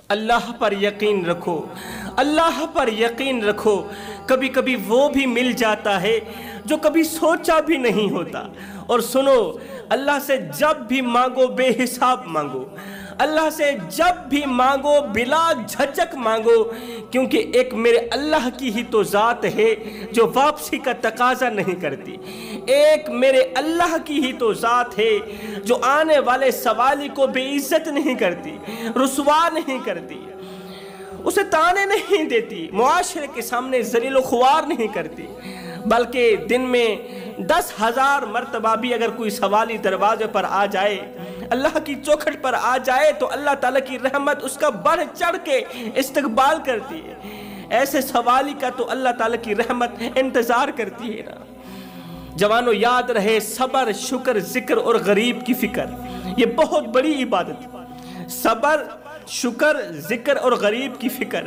اللہ پر یقین رکھو، اللہ پر یقین رکھو، کبھی کبھی وہ بھی مل جاتا ہے جو کبھی سوچا بھی نہیں ہوتا۔ اور سنو، اللہ سے جب بھی مانگو بے حساب مانگو، اللہ سے جب بھی مانگو بلا جھجک مانگو، کیونکہ ایک میرے اللہ کی ہی تو ذات ہے جو واپسی کا تقاضا نہیں کرتی، ایک میرے اللہ کی ہی تو ذات ہے جو آنے والے سوالی کو بے عزت نہیں کرتی، رسوا نہیں کرتی، اسے تانے نہیں دیتی، معاشرے کے سامنے ذلیل و خوار نہیں کرتی، بلکہ دن میں 10,000 مرتبہ بھی اگر کوئی سوالی دروازے پر آ جائے، اللہ کی چوکھٹ پر آ جائے، تو اللہ تعالیٰ کی رحمت اس کا بڑھ چڑھ کے استقبال کرتی ہے۔ ایسے سوالی کا تو اللہ تعالیٰ کی رحمت انتظار کرتی ہے نا۔ جوانوں، یاد رہے، صبر، شکر، ذکر اور غریب کی فکر، یہ بہت بڑی عبادت ہے۔ صبر، شکر، ذکر اور غریب کی فکر،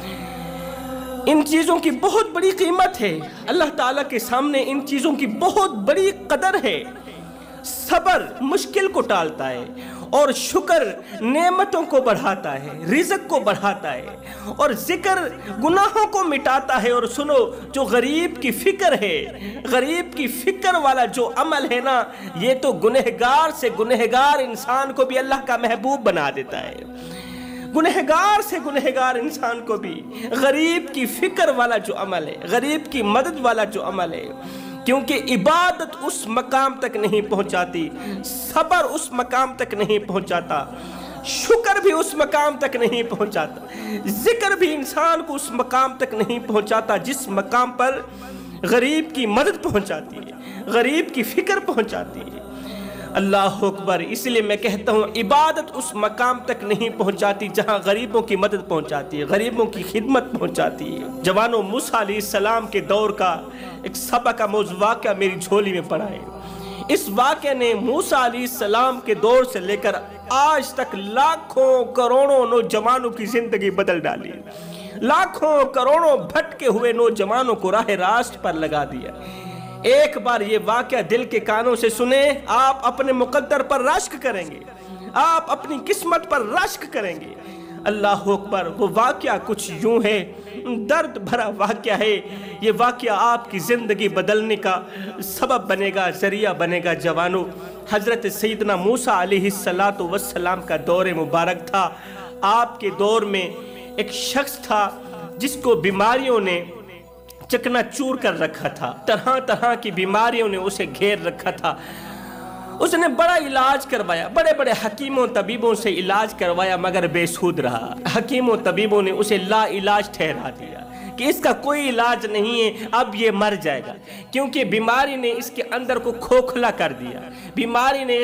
ان چیزوں کی بہت بڑی قیمت ہے، اللہ تعالیٰ کے سامنے ان چیزوں کی بہت بڑی قدر ہے۔ صبر مشکل کو ٹالتا ہے، اور شکر نعمتوں کو بڑھاتا ہے، رزق کو بڑھاتا ہے، اور ذکر گناہوں کو مٹاتا ہے۔ اور سنو، جو غریب کی فکر ہے، غریب کی فکر والا جو عمل ہے نا، یہ تو گنہگار سے گنہگار انسان کو بھی اللہ کا محبوب بنا دیتا ہے، گنہگار سے گنہگار انسان کو بھی غریب کی فکر والا جو عمل ہے، غریب کی مدد والا جو عمل ہے، کیونکہ عبادت اس مقام تک نہیں پہنچاتی، صبر اس مقام تک نہیں پہنچاتا، شکر بھی اس مقام تک نہیں پہنچاتا، ذکر بھی انسان کو اس مقام تک نہیں پہنچاتا جس مقام پر غریب کی مدد پہنچاتی ہے، غریب کی فکر پہنچاتی ہے۔ اللہ اکبر۔ اس لیے میں کہتا ہوں، عبادت اس مقام تک نہیں پہنچاتی جہاں غریبوں کی مدد پہنچاتی ہے، غریبوں کی خدمت پہنچاتی ہے۔ جوانوں، موسیٰ علیہ السلام کے دور کا ایک سبق کا موضوع واقعہ میری جھولی میں پڑا ہے۔ اس واقعے نے موسیٰ علیہ السلام کے دور سے لے کر آج تک لاکھوں کروڑوں نوجوانوں کی زندگی بدل ڈالی، لاکھوں کروڑوں بھٹکے ہوئے نوجوانوں کو راہ راست پر لگا دیا۔ ایک بار یہ واقعہ دل کے کانوں سے سنیں، آپ اپنے مقدر پر رشک کریں گے، آپ اپنی قسمت پر رشک کریں گے۔ اللہ اکبر۔ وہ واقعہ کچھ یوں ہے، درد بھرا واقعہ ہے، یہ واقعہ آپ کی زندگی بدلنے کا سبب بنے گا، ذریعہ بنے گا۔ جوانوں، حضرت سیدنا موسیٰ علیہ السلام کا دور مبارک تھا۔ آپ کے دور میں ایک شخص تھا جس کو بیماریوں نے چکنا چور کر رکھا تھا، طرح طرح کی بیماریوں نے اسے گھیر رکھا تھا۔ اس نے بڑا علاج کروایا، بڑے بڑے حکیموں طبیبوں سے علاج کروایا، مگر بے سود رہا۔ حکیموں طبیبوں نے اسے لا علاج ٹھہرا دیا کہ اس کا کوئی علاج نہیں ہے، اب یہ مر جائے گا، کیونکہ بیماری نے اس کے اندر کو کھوکھلا کر دیا، بیماری نے